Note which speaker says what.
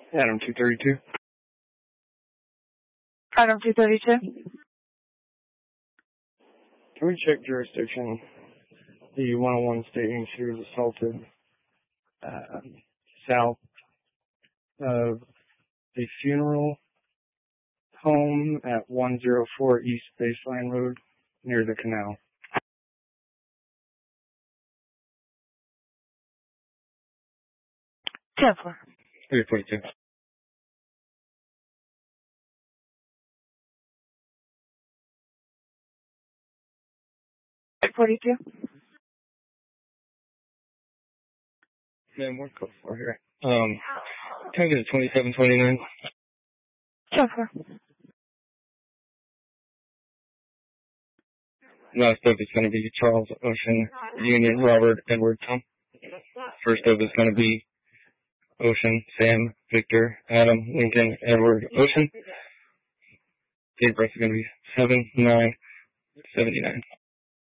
Speaker 1: Adam 232.
Speaker 2: Adam 232.
Speaker 1: Can we check jurisdiction? The 101 stating she was assaulted south of the funeral home at 104 East Baseline Road near the canal.
Speaker 2: 10-4.
Speaker 1: 342. Man, we're close for here. Can I get a 2729?
Speaker 2: 10-4.
Speaker 1: Last up is going to be Charles Ocean Union Robert Edward Tom. First up is going to be Ocean Sam Victor Adam Lincoln Edward Ocean. Date of birth is going to be 7/9/79.